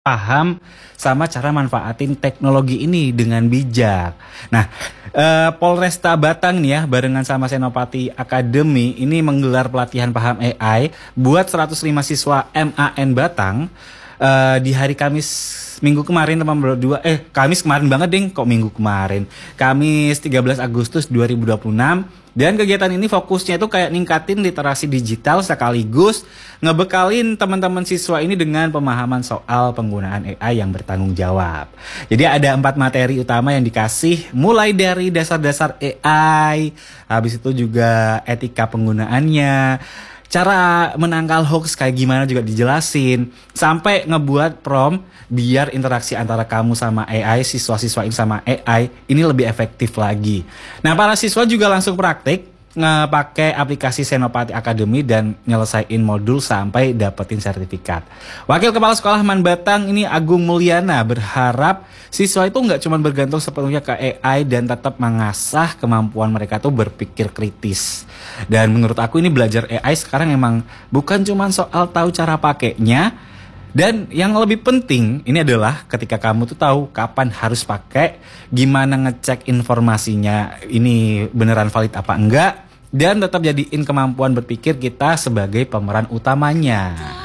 paham sama cara manfaatin teknologi ini dengan bijak. Nah, Polresta Batang nih ya, barengan sama Senopati Academy ini menggelar pelatihan paham AI buat 105 siswa MAN Batang di hari Kamis minggu kemarin teman berdua. Kamis kemarin banget ding, kok minggu kemarin. Kamis 13 Agustus 2026. Dan kegiatan ini fokusnya itu kayak ningkatin literasi digital sekaligus ngebekalin teman-teman siswa ini dengan pemahaman soal penggunaan AI yang bertanggung jawab. Jadi ada 4 materi utama yang dikasih, mulai dari dasar-dasar AI, habis itu juga etika penggunaannya, cara menangkal hoax kayak gimana juga dijelasin, sampai ngebuat prompt biar interaksi antara kamu sama AI, siswa-siswa ini sama AI ini lebih efektif lagi. Nah, para siswa juga langsung praktik ngepakai aplikasi Senopati Academy dan nyelesain modul sampai dapetin sertifikat. Wakil Kepala Sekolah Man Batang ini Agung Mulyana berharap siswa itu nggak cuma bergantung sepenuhnya ke AI dan tetap mengasah kemampuan mereka tuh berpikir kritis. Dan menurut aku ini belajar AI sekarang emang bukan cuma soal tahu cara pakainya, dan yang lebih penting ini adalah ketika kamu tuh tahu kapan harus pakai, gimana ngecek informasinya ini beneran valid apa enggak, dan tetap jadiin kemampuan berpikir kita sebagai pemeran utamanya.